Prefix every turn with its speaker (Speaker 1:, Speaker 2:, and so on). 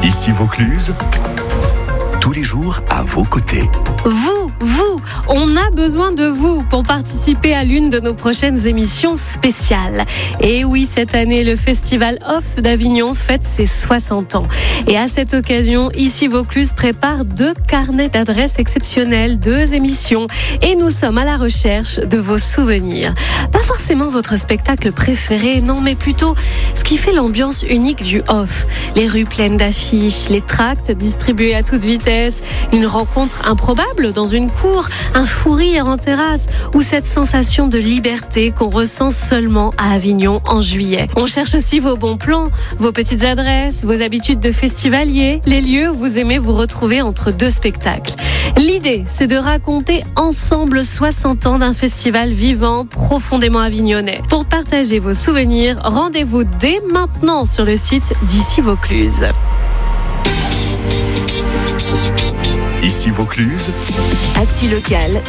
Speaker 1: Ici Vaucluse, tous les jours à vos côtés.
Speaker 2: Vous, on a besoin de vous pour participer à l'une de nos prochaines émissions spéciales. Et oui, cette année, le Festival Off d'Avignon fête ses 60 ans. Et à cette occasion, Ici Vaucluse prépare 2 carnets d'adresses exceptionnels, 2 émissions. Et nous sommes à la recherche de vos souvenirs. Pas forcément votre spectacle préféré, non, mais plutôt ce qui fait l'ambiance unique du Off. Les rues pleines d'affiches, les tracts distribués à toute vitesse, une rencontre improbable dans une cour, un fou rire en terrasse ou cette sensation de liberté qu'on ressent seulement à Avignon en juillet. On cherche aussi vos bons plans, vos petites adresses, vos habitudes de festivalier, les lieux où vous aimez vous retrouver entre 2 spectacles. L'idée, c'est de raconter ensemble 60 ans d'un festival vivant, profondément avignonnais. Pour partager vos souvenirs, rendez-vous dès maintenant sur le site d'Ici Vaucluse.
Speaker 1: Ici Vaucluse,
Speaker 3: Actu locale